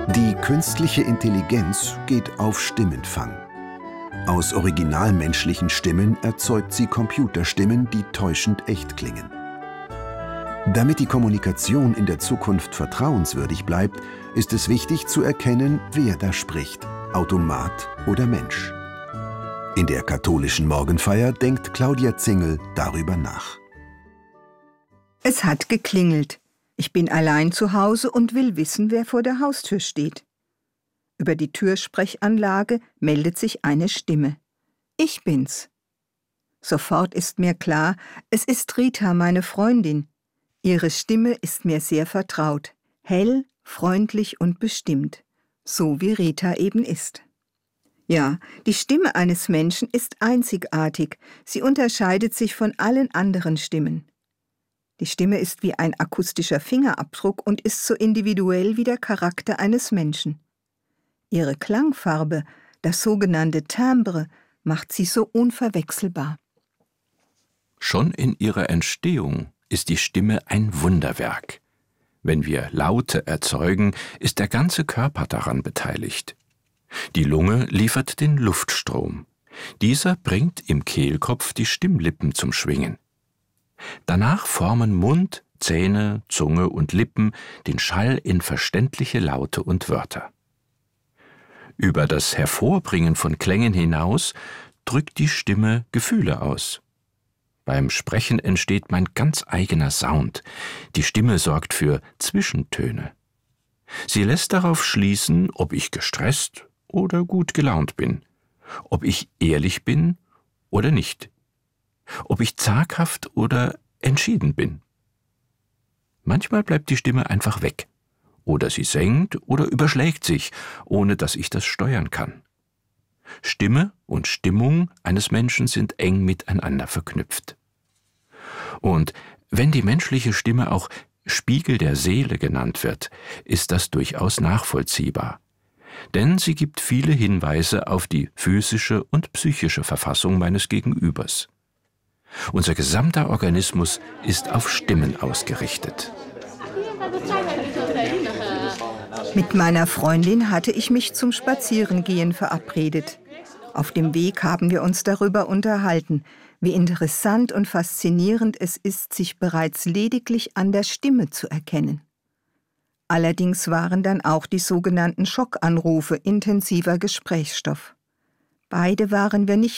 Die künstliche Intelligenz geht auf Stimmenfang. Aus originalmenschlichen Stimmen erzeugt sie Computerstimmen, die täuschend echt klingen. Damit die Kommunikation in der Zukunft vertrauenswürdig bleibt, ist es wichtig zu erkennen, wer da spricht, Automat oder Mensch. In der katholischen Morgenfeier denkt Claudia Zingel darüber nach. Es hat geklingelt. Ich bin allein zu Hause und will wissen, wer vor der Haustür steht. Über die Türsprechanlage meldet sich eine Stimme. Ich bin's. Sofort ist mir klar, es ist Rita, meine Freundin. Ihre Stimme ist mir sehr vertraut, hell, freundlich und bestimmt, so wie Rita eben ist. Ja, die Stimme eines Menschen ist einzigartig, sie unterscheidet sich von allen anderen Stimmen. Die Stimme ist wie ein akustischer Fingerabdruck und ist so individuell wie der Charakter eines Menschen. Ihre Klangfarbe, das sogenannte Timbre, macht sie so unverwechselbar. Schon in ihrer Entstehung ist die Stimme ein Wunderwerk. Wenn wir Laute erzeugen, ist der ganze Körper daran beteiligt. Die Lunge liefert den Luftstrom. Dieser bringt im Kehlkopf die Stimmlippen zum Schwingen. Danach formen Mund, Zähne, Zunge und Lippen den Schall in verständliche Laute und Wörter. Über das Hervorbringen von Klängen hinaus drückt die Stimme Gefühle aus. Beim Sprechen entsteht mein ganz eigener Sound. Die Stimme sorgt für Zwischentöne. Sie lässt darauf schließen, ob ich gestresst oder gut gelaunt bin, ob ich ehrlich bin oder nicht, ob ich zaghaft oder entschieden bin. Manchmal bleibt die Stimme einfach weg, oder sie senkt oder überschlägt sich, ohne dass ich das steuern kann. Stimme und Stimmung eines Menschen sind eng miteinander verknüpft. Und wenn die menschliche Stimme auch Spiegel der Seele genannt wird, ist das durchaus nachvollziehbar. Denn sie gibt viele Hinweise auf die physische und psychische Verfassung meines Gegenübers. Unser gesamter Organismus ist auf Stimmen ausgerichtet. Mit meiner Freundin hatte ich mich zum Spazierengehen verabredet. Auf dem Weg haben wir uns darüber unterhalten, wie interessant und faszinierend es ist, sich bereits lediglich an der Stimme zu erkennen. Allerdings waren dann auch die sogenannten Schockanrufe intensiver Gesprächsstoff. Beide waren wir nicht